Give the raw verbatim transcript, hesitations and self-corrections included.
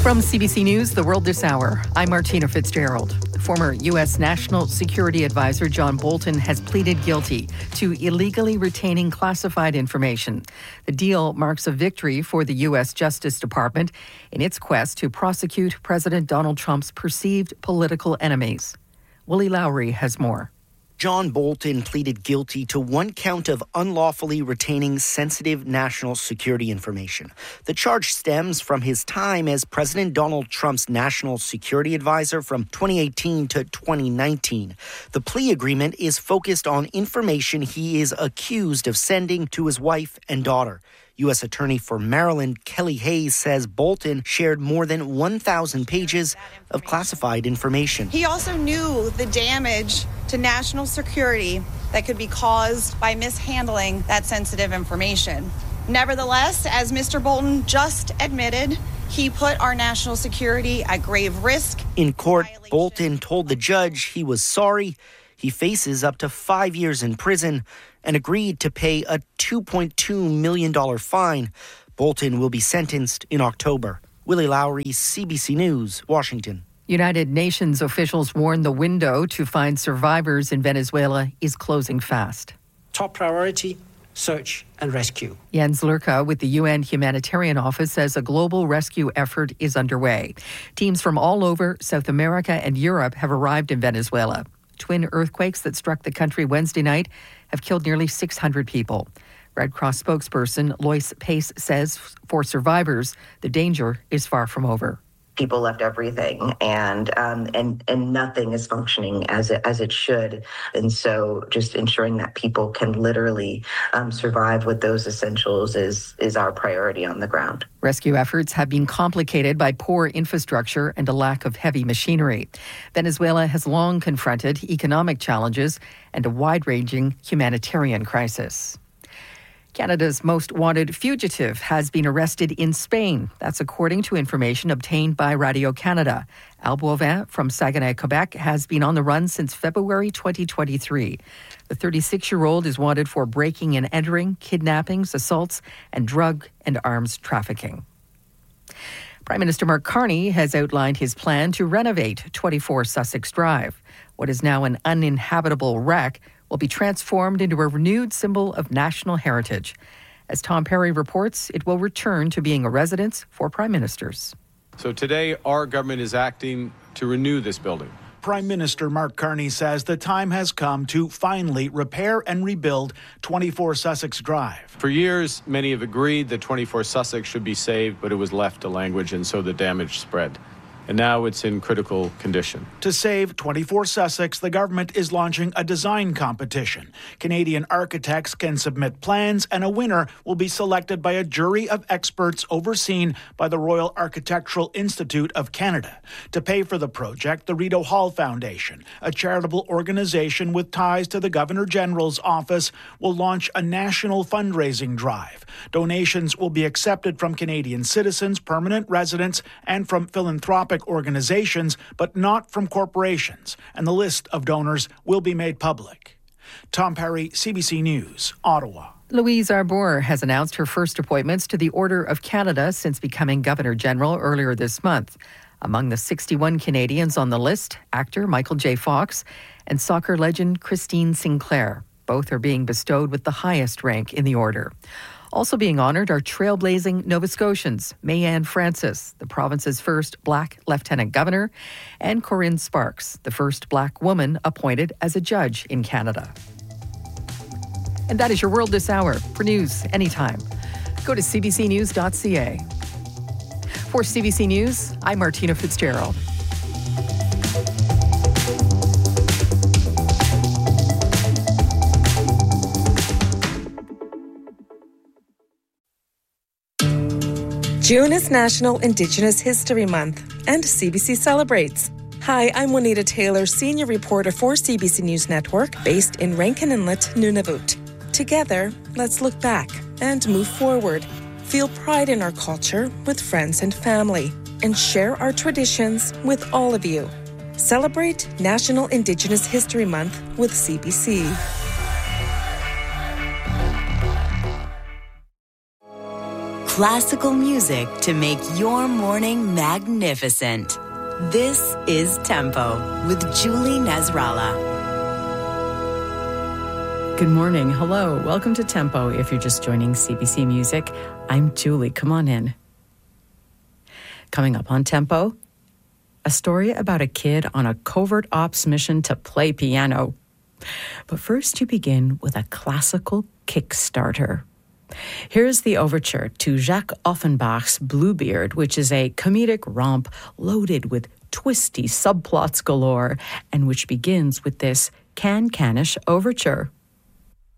From C B C News, The World This Hour, I'm Martina Fitzgerald. Former U S National Security Advisor John Bolton has pleaded guilty to illegally retaining classified information. The deal marks a victory for the U S Justice Department in its quest to prosecute President Donald Trump's perceived political enemies. Willie Lowry has more. John Bolton pleaded guilty to one count of unlawfully retaining sensitive national security information. The charge stems from his time as President Donald Trump's national security advisor from twenty eighteen to twenty nineteen. The plea agreement is focused on information he is accused of sending to his wife and daughter. U S Attorney for Maryland, Kelly Hayes, says Bolton shared more than one thousand pages of classified information. He also knew the damage to national security that could be caused by mishandling that sensitive information. Nevertheless, as Mister Bolton just admitted, he put our national security at grave risk. In court, Bolton told the judge he was sorry. He faces up to five years in prison and agreed to pay a two point two million dollars fine. Bolton will be sentenced in October. Willie Lowry, C B C News, Washington. United Nations officials warn the window to find survivors in Venezuela is closing fast. Top priority, search and rescue. Jens Lurka with the U N Humanitarian Office says a global rescue effort is underway. Teams from all over South America and Europe have arrived in Venezuela. Twin earthquakes that struck the country Wednesday night have killed nearly six hundred people. Red Cross spokesperson Lois Pace says for survivors, the danger is far from over. People left everything, and um, and and nothing is functioning as it as it should. And so, just ensuring that people can literally um, survive with those essentials is is our priority on the ground. Rescue efforts have been complicated by poor infrastructure and a lack of heavy machinery. Venezuela has long confronted economic challenges and a wide-ranging humanitarian crisis. Canada's most wanted fugitive has been arrested in Spain. That's according to information obtained by Radio-Canada. Al Boivin from Saguenay, Quebec, has been on the run since February twenty twenty-three. The thirty-six-year-old is wanted for breaking and entering, kidnappings, assaults, and drug and arms trafficking. Prime Minister Mark Carney has outlined his plan to renovate twenty-four Sussex Drive. What is now an uninhabitable wreck will be transformed into a renewed symbol of national heritage. As Tom Perry reports, it will return to being a residence for prime ministers. So today, our government is acting to renew this building. Prime Minister Mark Carney says the time has come to finally repair and rebuild twenty-four Sussex Drive. For years, many have agreed that twenty-four Sussex should be saved, but it was left to language, and so the damage spread. And now it's in critical condition. To save twenty-four Sussex, the government is launching a design competition. Canadian architects can submit plans, and a winner will be selected by a jury of experts overseen by the Royal Architectural Institute of Canada. To pay for the project, the Rideau Hall Foundation, a charitable organization with ties to the Governor-General's office, will launch a national fundraising drive. Donations will be accepted from Canadian citizens, permanent residents, and from philanthropic organizations, but not from corporations, and the list of donors will be made public. Tom Perry, C B C News, Ottawa. Louise Arbour has announced her first appointments to the Order of Canada since becoming Governor-General earlier this month. Among the sixty-one Canadians on the list, actor Michael J. Fox and soccer legend Christine Sinclair. Both are being bestowed with the highest rank in the order. Also being honoured are trailblazing Nova Scotians, Mayanne Francis, the province's first black lieutenant governor, and Corinne Sparks, the first black woman appointed as a judge in Canada. And that is your World This Hour. For news anytime, go to c b c news dot c a. For C B C News, I'm Martina Fitzgerald. June is National Indigenous History Month, and C B C celebrates. Hi, I'm Juanita Taylor, senior reporter for C B C News Network, based in Rankin Inlet, Nunavut. Together, let's look back and move forward. Feel pride in our culture with friends and family, and share our traditions with all of you. Celebrate National Indigenous History Month with C B C. Classical music to make your morning magnificent. This is Tempo with Julie Nasrallah. Good morning. Hello. Welcome to Tempo. If you're just joining C B C Music, I'm Julie. Come on in. Coming up on Tempo, a story about a kid on a covert ops mission to play piano. But first, you begin with a classical Kickstarter. Here's the overture to Jacques Offenbach's Bluebeard, which is a comedic romp loaded with twisty subplots galore, and which begins with this can-canish overture.